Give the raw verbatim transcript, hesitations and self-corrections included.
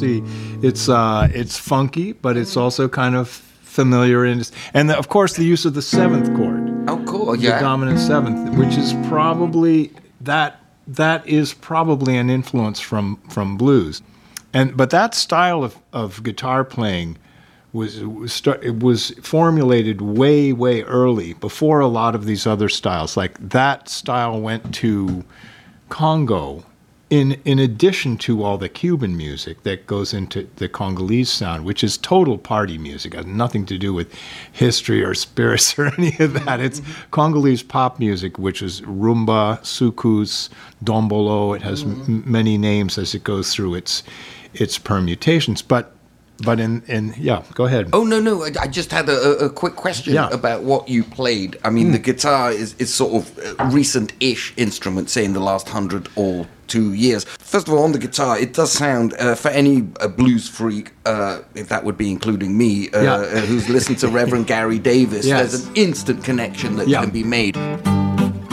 see. It's uh, it's funky, but it's also kind of familiar, and and the, of course the use of the seventh chord. Oh, cool! Yeah, the dominant seventh, which is probably that that is probably an influence from from blues, and but that style of, of guitar playing was was start, it was formulated way way early, before a lot of these other styles. Like that style went to Congo. In in addition to all the Cuban music that goes into the Congolese sound, which is total party music, has nothing to do with history or spirits or any of that. It's Congolese pop music, which is rumba, soukous, dombolo. It has mm-hmm. m- many names as it goes through its its permutations. But but in, in yeah, go ahead. Oh no no, I, I just had a, a quick question yeah. about what you played. I mean, mm. the guitar is is sort of a recent-ish instrument, say in the last hundred or two years. First of all, on the guitar, it does sound, uh, for any uh, blues freak, uh, if that would be including me, uh, yeah. uh, who's listened to Reverend Gary Davis, yes. there's an instant connection that yeah. can be made.